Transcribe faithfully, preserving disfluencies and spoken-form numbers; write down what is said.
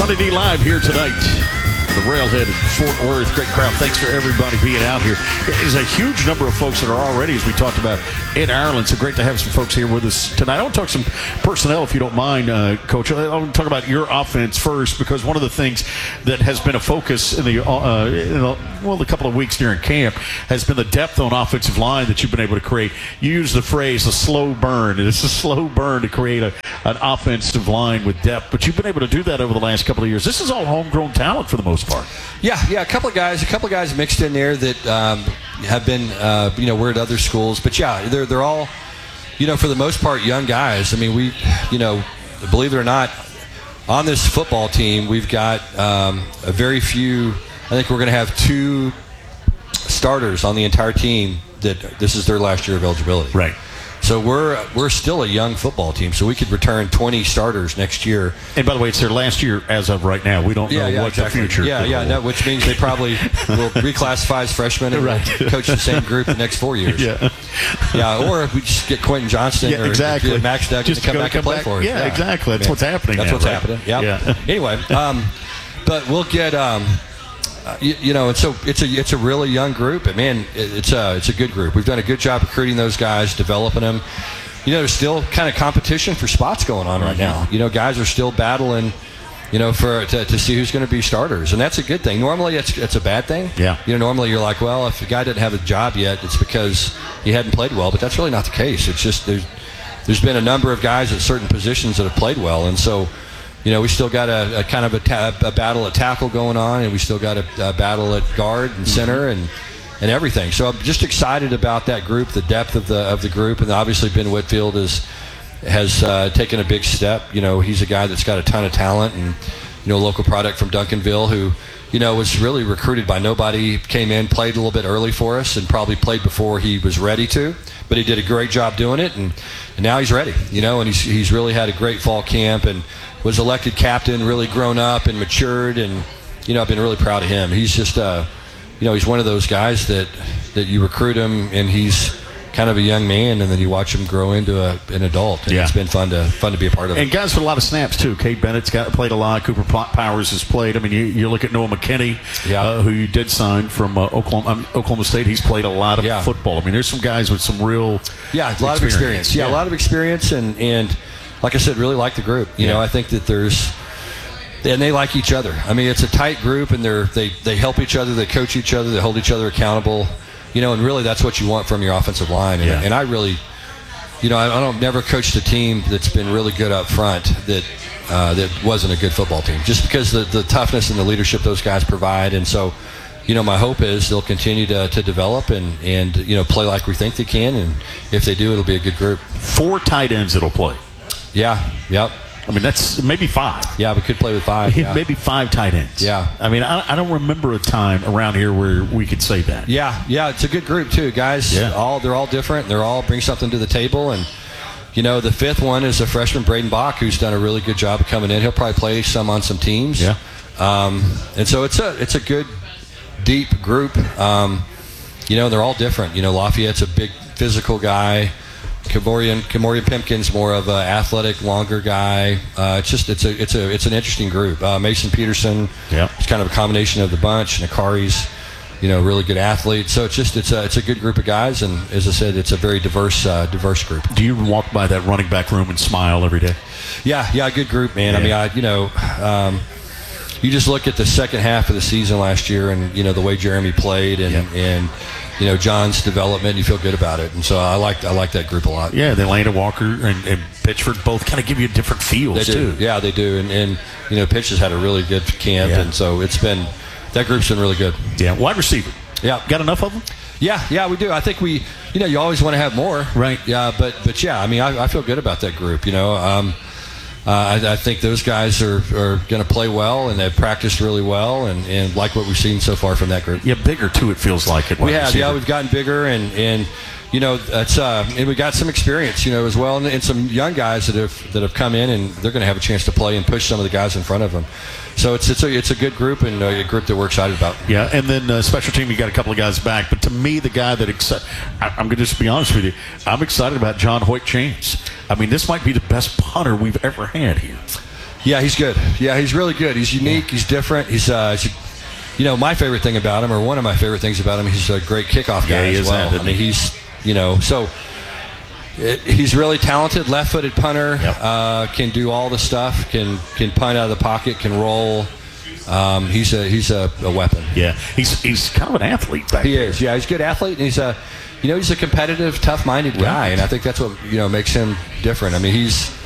Sunday D Live here tonight. The Railhead in Fort Worth. Great crowd. Thanks for everybody being out here. There's a huge number of folks that are already, as we talked about, in Ireland. So great to have some folks here with us tonight. I want to talk some personnel, if you don't mind, uh, Coach. I want to talk about your offense first, because one of the things that has been a focus in the, uh, in the well, the couple of weeks during camp has been the depth on offensive line that you've been able to create. You use the phrase a slow burn. It's a slow burn to create a, an offensive line with depth, but you've been able to do that over the last couple of years. This is all homegrown talent for the most part. Yeah, yeah, a couple of guys, a couple of guys mixed in there that um, have been, uh, you know, we're at other schools, but yeah, they're they're all, you know, for the most part, young guys. I mean, we, you know, believe it or not, on this football team, we've got um, a very few. I think we're going to have two starters on the entire team that this is their last year of eligibility. Right. So we're we're still a young football team, so we could return twenty starters next year. And by the way, it's their last year as of right now. We don't yeah, know yeah, what exactly. the future. Yeah, yeah, no, which means they probably will reclassify as freshmen and right. coach the same group the next four years. Yeah, yeah, or we just get Quentin Johnston yeah, or exactly. Max Duggan just to come to back come and play back. for us. Yeah, yeah, exactly. That's yeah. what's happening. That's now, what's right? happening. Yep. Yeah. Anyway, um, but we'll get. Um, Uh, you, you know, and so it's a it's a really young group, and man, it, it's a it's a good group. We've done a good job recruiting those guys, developing them. You know, there's still kind of competition for spots going on right now. You know, guys are still battling, you know, for to, to see who's going to be starters, and that's a good thing. Normally, it's it's a bad thing. Yeah. You know, normally you're like, well, if a guy doesn't have a job yet, it's because he hadn't played well. But that's really not the case. It's just there's there's been a number of guys at certain positions that have played well, and so. You know, we still got a, a kind of a, ta- a battle at tackle going on, and we still got a, a battle at guard and center and, and everything. So I'm just excited about that group, the depth of the of the group, and obviously Ben Whitfield is, has uh, taken a big step. You know, he's a guy that's got a ton of talent, and you know, a local product from Duncanville who, you know, was really recruited by nobody. Came in, played a little bit early for us, and probably played before he was ready to. But he did a great job doing it, and, and now he's ready. You know, and he's he's really had a great fall camp and was elected captain, really grown up and matured, and you know, I've been really proud of him. He's just, uh, you know, he's one of those guys that that you recruit him, and he's kind of a young man, and then you watch him grow into a, an adult. And yeah. It's been fun to fun to be a part of. And it. guys with a lot of snaps too. Cade Bennett's got played a lot. Cooper Powers has played. I mean, you, you look at Noah McKinney, yeah. uh, who you did sign from uh, Oklahoma, um, Oklahoma State. He's played a lot of yeah. football. I mean, there's some guys with some real yeah, a lot experience. of experience. Yeah, yeah, a lot of experience, and and like I said, really like the group. You yeah. know, I think that there's. And they like each other. I mean, it's a tight group, and they're they they help each other, they coach each other, they hold each other accountable. You know, and really that's what you want from your offensive line. And, yeah. and I really, you know, I, I don't never coached a team that's been really good up front that uh, that wasn't a good football team, just because the the toughness and the leadership those guys provide. And so, you know, my hope is they'll continue to to develop and and you know play like we think they can. And if they do, it'll be a good group. Four tight ends that'll play. Yeah. Yep. I mean, that's maybe five. Yeah, we could play with five. Yeah. Maybe five tight ends. Yeah. I mean, I, I don't remember a time around here where we could say that. Yeah, yeah, it's a good group too, guys. Yeah. All they're all different. They're all bring something to the table, and you know, the fifth one is a freshman, Braden Bach, who's done a really good job of coming in. He'll probably play some on some teams. Yeah. Um, and so it's a it's a good, deep group. Um, you know, they're all different. You know, Lafayette's a big physical guy. Kamorian Kamorian Pimpkin's more of an athletic, longer guy. Uh, it's just it's a it's a it's an interesting group. Uh, Mason Peterson, yeah, it's kind of a combination of the bunch. Nakari's, you know, really good athlete. So it's just it's a it's a good group of guys, and as I said, it's a very diverse uh, diverse group. Do you walk by that running back room and smile every day? Yeah, yeah, good group, man. Yeah. I mean, I you know. Um, you just look at the second half of the season last year, and you know the way Jeremy played, and yeah. and you know John's development. You feel good about it, and so I like I like that group a lot. Yeah, then Landon Walker and, and Pitchford both kind of give you different feels they do. too. Yeah, they do, and and you know Pitch has had a really good camp, yeah. and so it's been that group's been really good. Yeah, wide receiver. Yeah, got enough of them? Yeah, yeah, we do. I think we, you know, you always want to have more, right? Yeah, but but yeah, I mean, I, I feel good about that group. You know. Um, Uh, I, I think those guys are, are going to play well, and they've practiced really well, and, and like what we've seen so far from that group. Yeah, bigger too. It feels like it. We have, yeah, we've gotten bigger, and, and you know, it's uh, and we got some experience, you know, as well, and, and some young guys that have that have come in, and they're going to have a chance to play and push some of the guys in front of them. So it's it's a it's a good group, and a group that we're excited about. Yeah, and then uh, special team, you got a couple of guys back, but to me, the guy that exci- I, I'm going to just be honest with you, I'm excited about John Hoyt James. I mean, this might be the best punter we've ever had here. Yeah, he's good. Yeah, he's really good. He's unique. He's different. He's, uh, he's you know, my favorite thing about him, or one of my favorite things about him, he's a great kickoff guy Yeah, he as is well. that, I mean, he's, you know, so it, he's really talented, left-footed punter, Yep. uh, can do all the stuff, can can punt out of the pocket, can roll. Um, he's a he's a, a weapon. Yeah, he's he's kind of an athlete back He there. is. Yeah, he's a good athlete, and he's a, you know, he's a competitive, tough-minded guy, and I think that's what, you know, makes him different. I mean, he's